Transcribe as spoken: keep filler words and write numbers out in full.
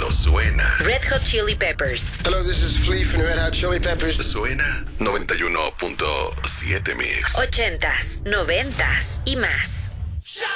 cuando suena. Red Hot Chili Peppers. Hello, this is Flea from Red Hot Chili Peppers. Suena noventa y uno punto siete Mix. Ochentas, noventas y más.